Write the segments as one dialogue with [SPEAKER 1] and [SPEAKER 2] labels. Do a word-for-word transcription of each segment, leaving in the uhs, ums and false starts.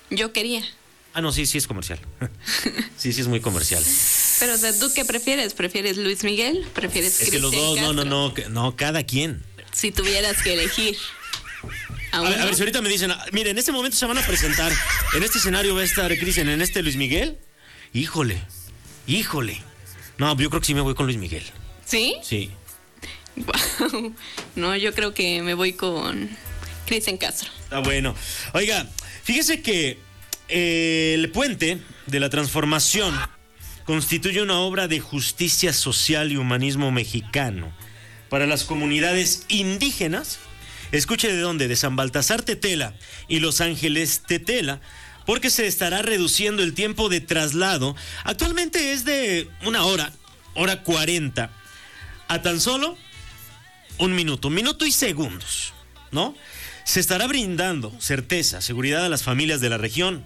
[SPEAKER 1] Yo quería.
[SPEAKER 2] Ah, no, sí, sí es comercial. Sí, sí es muy comercial.
[SPEAKER 1] Pero, o sea, ¿tú qué prefieres? ¿Prefieres Luis Miguel? ¿Prefieres
[SPEAKER 2] Es que los dos, no, no, no, que- no, cada quien.
[SPEAKER 1] Si tuvieras que elegir. ¿A
[SPEAKER 2] A
[SPEAKER 1] uno?
[SPEAKER 2] ver, a ver, si ahorita me dicen, ah, mire, en este momento se van a presentar, en este escenario va a estar Cristian, en este Luis Miguel. Híjole, híjole. No, yo creo que sí me voy con Luis Miguel.
[SPEAKER 1] ¿Sí?
[SPEAKER 2] Sí.
[SPEAKER 1] Wow. No, yo creo que me voy con Cristian Castro.
[SPEAKER 2] Está bueno. Oiga, fíjese que eh, el puente de la transformación constituye una obra de justicia social y humanismo mexicano para las comunidades indígenas. Escuche de dónde, de San Baltasar Tetela y Los Ángeles Tetela, porque se estará reduciendo el tiempo de traslado. Actualmente es de una hora, hora cuarenta, a tan solo un minuto, un minuto y segundos, ¿no? Se estará brindando certeza, seguridad a las familias de la región.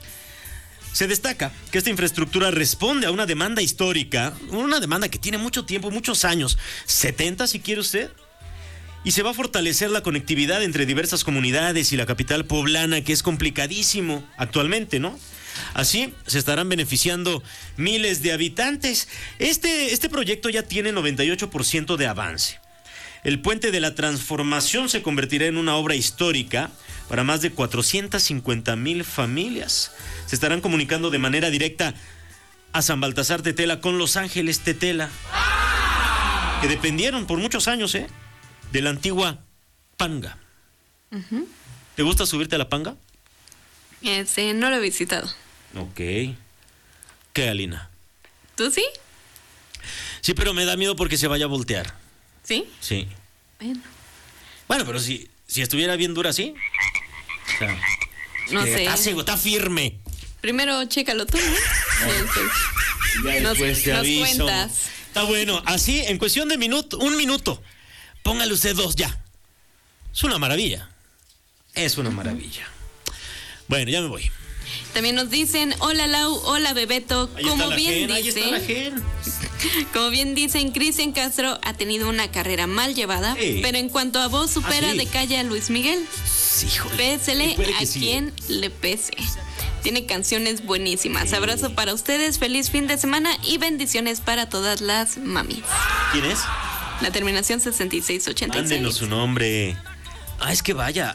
[SPEAKER 2] Se destaca que esta infraestructura responde a una demanda histórica, una demanda que tiene mucho tiempo, muchos años, setenta si quiere usted, y se va a fortalecer la conectividad entre diversas comunidades y la capital poblana, que es complicadísimo actualmente, ¿no? Así se estarán beneficiando miles de habitantes. Este, este proyecto ya tiene noventa y ocho por ciento de avance. El puente de la transformación se convertirá en una obra histórica para más de cuatrocientas cincuenta mil familias. Se estarán comunicando de manera directa a San Baltasar Tetela con Los Ángeles Tetela, que dependieron por muchos años, ¿eh?, de la antigua Panga. Uh-huh. ¿Te gusta subirte a la Panga?
[SPEAKER 1] Este, no lo he visitado.
[SPEAKER 2] Ok. ¿Qué, Alina?
[SPEAKER 1] ¿Tú sí?
[SPEAKER 2] Sí, pero me da miedo porque se vaya a voltear.
[SPEAKER 1] ¿Sí?
[SPEAKER 2] Sí.
[SPEAKER 1] Bueno.
[SPEAKER 2] Bueno, pero si, si estuviera bien dura así. O sea,
[SPEAKER 1] no sé.
[SPEAKER 2] Está, ciego, está firme.
[SPEAKER 1] Primero chécalo tú, ¿no? Después,
[SPEAKER 2] ya
[SPEAKER 1] nos,
[SPEAKER 2] después te
[SPEAKER 1] nos
[SPEAKER 2] aviso.
[SPEAKER 1] cuentas.
[SPEAKER 2] Está bueno. Así, en cuestión de minuto, un minuto. Póngale usted dos ya. Es una maravilla. Es una maravilla. Bueno, ya me voy.
[SPEAKER 1] También nos dicen, hola Lau, hola Bebeto.
[SPEAKER 2] Ahí
[SPEAKER 1] como
[SPEAKER 2] está la
[SPEAKER 1] bien
[SPEAKER 2] gen, ahí
[SPEAKER 1] dicen,
[SPEAKER 2] está la gen.
[SPEAKER 1] como bien dicen, Cristian Castro ha tenido una carrera mal llevada,
[SPEAKER 2] Sí.
[SPEAKER 1] pero en cuanto a voz supera
[SPEAKER 2] Ah, sí.
[SPEAKER 1] de calle a Luis Miguel.
[SPEAKER 2] Sí, híjole.
[SPEAKER 1] Pésele
[SPEAKER 2] Y puede que
[SPEAKER 1] a
[SPEAKER 2] sí.
[SPEAKER 1] quien le pese. Tiene canciones buenísimas. Abrazo para ustedes, feliz fin de semana y bendiciones para todas las mamis.
[SPEAKER 2] ¿Quién es?
[SPEAKER 1] La terminación sesenta y seis ochenta y seis.
[SPEAKER 2] Mándenos su nombre. Ah, es que vaya.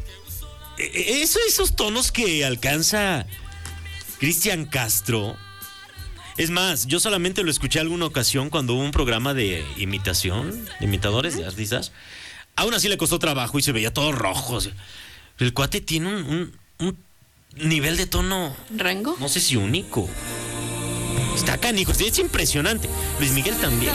[SPEAKER 2] E- Eso, esos tonos que alcanza Cristian Castro. Es más, yo solamente lo escuché alguna ocasión cuando hubo un programa de imitación, de imitadores, de artistas. Aún así le costó trabajo y se veía todo rojo. El cuate tiene un, un, un nivel de tono,
[SPEAKER 1] ¿Rango?
[SPEAKER 2] no sé si único. Está canijo, es impresionante. Luis Miguel también.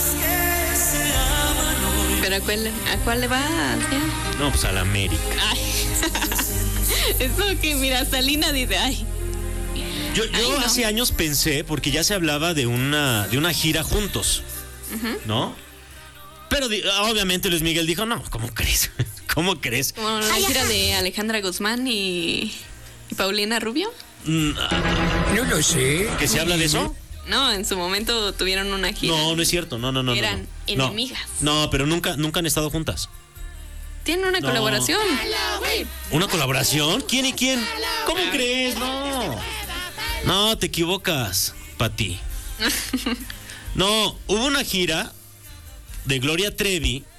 [SPEAKER 1] ¿Pero a cuál, a cuál le va? ¿Sí?
[SPEAKER 2] No, pues a la América.
[SPEAKER 1] Ay. Eso que, mira, Salina dice, ay.
[SPEAKER 2] Yo, yo
[SPEAKER 1] Ay, no.
[SPEAKER 2] hace años pensé, porque ya se hablaba de una, de una gira juntos, uh-huh. ¿no? Pero di- obviamente Luis Miguel dijo, no, ¿cómo crees? ¿Cómo crees?
[SPEAKER 1] Como la gira de Alejandra Guzmán y, y Paulina Rubio.
[SPEAKER 2] Mm, ah,
[SPEAKER 3] No lo sé.
[SPEAKER 2] ¿Que se habla de eso?
[SPEAKER 1] No, en su momento tuvieron una gira.
[SPEAKER 2] No, no es cierto, no, no, no.
[SPEAKER 1] Eran
[SPEAKER 2] no, no.
[SPEAKER 1] enemigas.
[SPEAKER 2] No, no, pero nunca, nunca han estado juntas.
[SPEAKER 1] Tienen una
[SPEAKER 2] No.
[SPEAKER 1] colaboración.
[SPEAKER 2] ¿Una colaboración? ¿Quién y quién? ¿Cómo crees? No. No, te equivocas, Pati. No, hubo una gira de Gloria Trevi